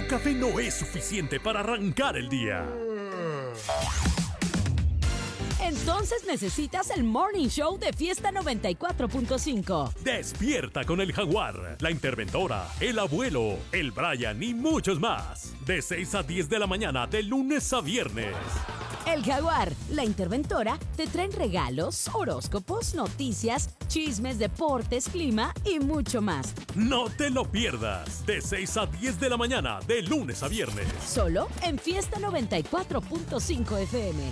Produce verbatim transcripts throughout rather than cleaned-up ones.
tu café no es suficiente para arrancar el día. Entonces necesitas el Morning Show de Fiesta noventa y cuatro punto cinco. Despierta con el Jaguar, la interventora, el abuelo, el Brian y muchos más. De seis a diez de la mañana, de lunes a viernes. El Jaguar, la interventora, te traen regalos, horóscopos, noticias, chismes, deportes, clima y mucho más. No te lo pierdas. De seis a diez de la mañana, de lunes a viernes. Solo en Fiesta noventa y cuatro punto cinco F M.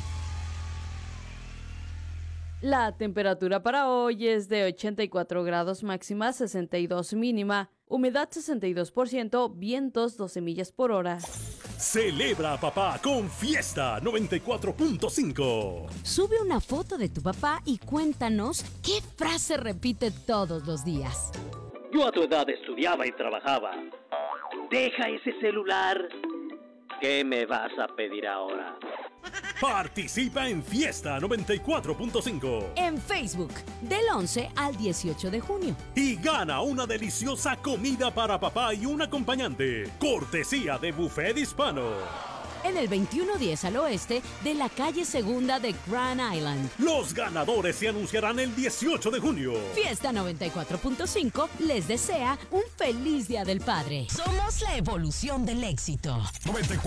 La temperatura para hoy es de ochenta y cuatro grados máxima, sesenta y dos mínima, humedad sesenta y dos por ciento, vientos doce millas por hora. Celebra a papá con Fiesta noventa y cuatro punto cinco. Sube una foto de tu papá y cuéntanos qué frase repite todos los días. Yo a tu edad estudiaba y trabajaba. Deja ese celular. ¿Qué me vas a pedir ahora? Participa en Fiesta noventa y cuatro punto cinco. En Facebook, del once al dieciocho de junio. Y gana una deliciosa comida para papá y un acompañante. Cortesía de Buffet Hispano. En el veintiuno diez al oeste de la calle Segunda de Grand Island. Los ganadores se anunciarán el dieciocho de junio. Fiesta noventa y cuatro punto cinco les desea un feliz Día del Padre. Somos la evolución del éxito. noventa y cuatro